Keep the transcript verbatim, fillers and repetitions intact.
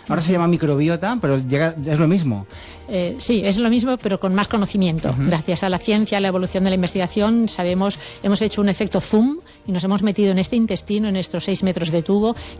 Ahora se llama microbiota, pero llega, es lo mismo. Eh, sí, es lo mismo, pero con más conocimiento. Uh-huh. Gracias a la ciencia, a la evolución de la investigación, sabemos, hemos hecho un efecto zoom y nos hemos metido en este intestino, en estos seis metros de tubo,